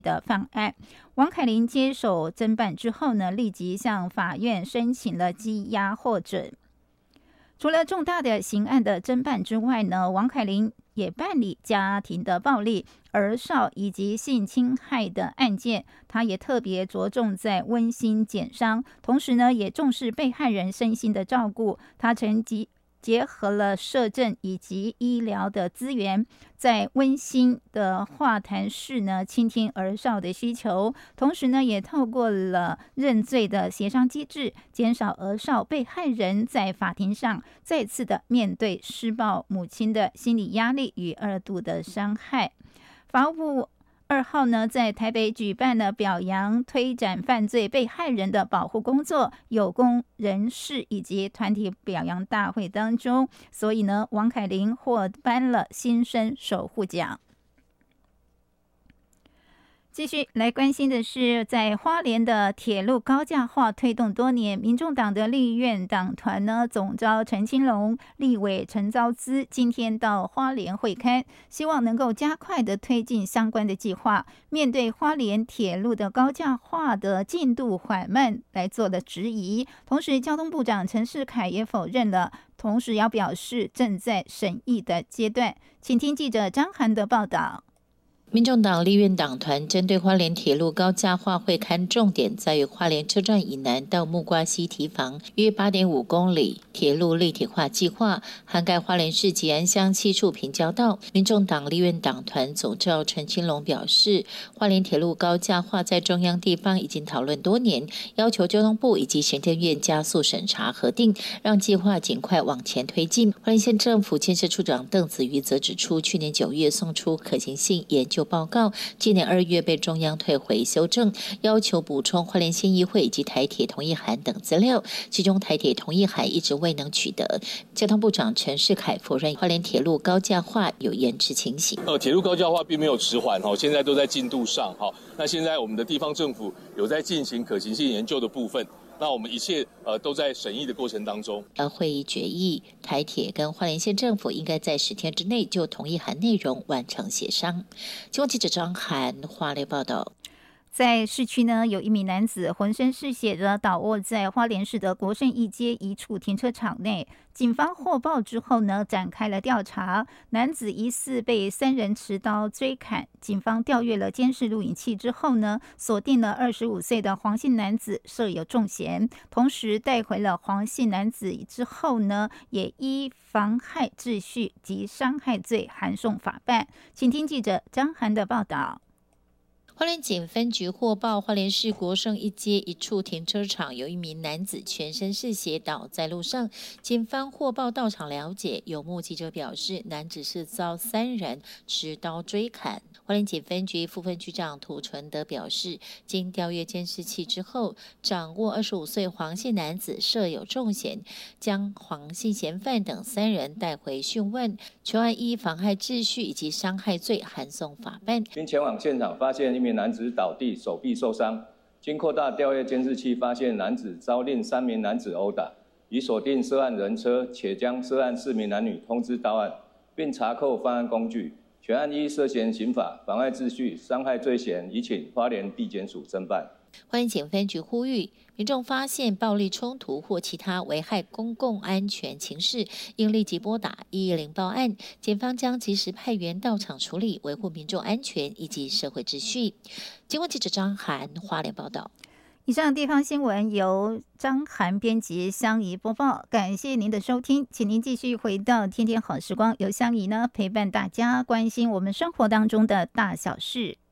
的犯案。王凯霖接手侦办之后呢，立即向法院申请了羁押获准。除了重大的刑案的侦办之外呢，王凯霖也办理家庭的暴力、儿少以及性侵害的案件，他也特别着重在温馨减伤，同时呢，也重视被害人身心的照顾。他曾结合了社政以及医疗的资源，在温馨的话谈室呢，倾听儿少的需求，同时呢，也透过了认罪的协商机制，减少儿少被害人在法庭上再次的面对施暴母亲的心理压力与二度的伤害。法务部2号呢，在台北举办了表扬推展犯罪被害人的保护工作、有功人士以及团体表扬大会当中，所以呢，王凯霖获颁了新生守护奖。继续来关心的是，在花莲的铁路高架化推动多年，民众党的立院党团呢，总召陈清龙、立委陈昭姿今天到花莲会勘，希望能够加快的推进相关的计划。面对花莲铁路的高架化的进度缓慢来做了质疑，同时交通部长陈世凯也否认了，同时要表示正在审议的阶段。请听记者张涵的报道。 民众党立院党团针对花莲铁路高架化会勘，重点在于花莲车站以南到木瓜溪堤防约 8.5 公里铁路立体化计划，涵盖花莲市吉安乡7处平交道。民众党立院党团总召陈清龙表示，花莲铁路高架化在中央地方已经讨论多年，要求交通部以及行政院加速审查核定，让计划尽快往前推进。花莲县政府建设处长邓子瑜则指出，去年9月送出可行性研究报告，今年2月被中央退回修正，要求补充花莲县议会以及台铁同意函等资料，其中台铁同意函一直未能取得。交通部长陈世凯否认花莲铁路高架化有延迟情形。 铁路高架化并没有迟缓，现在都在进度上。那现在我们的地方政府有在进行可行性研究的部分。那我们一切都在审议的过程当中。 会议决议，台铁跟花莲县政府应该在10天之内就同意函内容完成协商。中央记者张涵花莲报道。 在市区呢，有一名男子浑身是血的倒卧在花莲市的国盛一街一处停车场内。警方获报之后呢，展开了调查。男子疑似被3人持刀追砍。警方调阅了监视录影器之后呢，锁定了25岁的黄姓男子设有重嫌，同时带回了黄姓男子之后呢，也依妨害秩序及伤害罪函送法办。请听记者张涵的报道。 花莲警分局获报，花莲市国盛一街一处停车场有一名男子全身是血倒在路上。警方获报到场了解，有目击者表示，男子是遭3人持刀追砍。花莲警分局副分局长涂纯德表示，经调阅监视器之后，掌握25岁黄姓男子设有重嫌，将黄姓嫌犯等3人带回讯问，全案依妨害秩序以及伤害罪函送法办， 并前往现场发现一名男子倒地，手臂受伤。经扩大调阅监视器，发现男子遭另3名男子殴打，已锁定涉案人车，且将涉案4名男女通知到案，并查扣犯案工具。全案依涉嫌刑法、妨碍秩序、伤害罪嫌，已请花莲地检署侦办。 花莲警分局呼吁民众发现暴力冲突或其他危害公共安全情事，应立即拨打110报案，检方将及时派员到场处理，维护民众安全以及社会秩序。经过记者张涵花莲报道。 以上地方新闻由张涵编辑，香怡播报，感谢您的收听，请您继续回到天天好时光，由香怡呢陪伴大家关心我们生活当中的大小事。